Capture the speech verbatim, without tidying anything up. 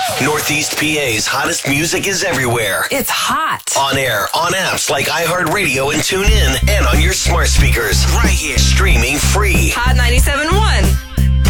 Northeast P A's hottest music is everywhere. It's hot. On air, on apps like iHeartRadio and TuneIn, and on your smart speakers. Right here.